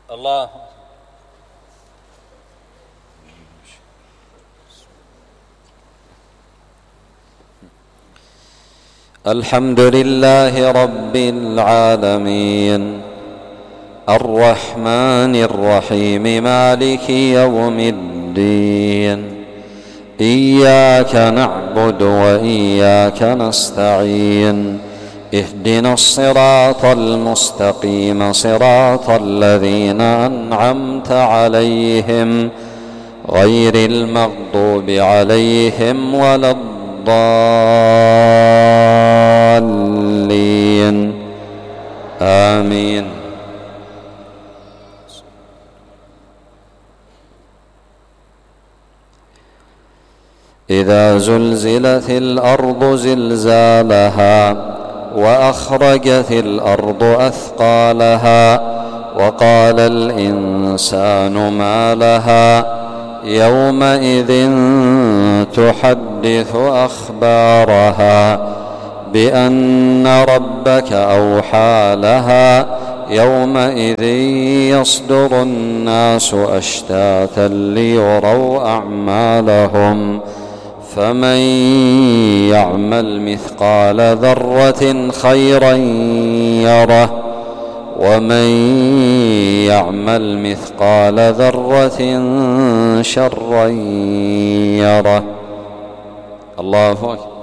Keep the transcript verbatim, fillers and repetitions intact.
الله. الحمد لله رب العالمين الرحمن الرحيم مالك يوم الدين، إياك نعبد وإياك نستعين، اهدنا الصراط المستقيم صراط الذين أنعمت عليهم غير المغضوب عليهم ولا الضالين، آمين. إذا زلزلت الأرض زلزالها وأخرجت الأرض أثقالها وقال الإنسان ما لها يومئذ تحدث أخبارها بأن ربك أوحى لها يومئذ يصدر الناس أشتاتا ليروا أعمالهم، فمن يعمل مثقال ذرة خيرا يره ومن يعمل مثقال ذرة شرا يره. الله أكبر.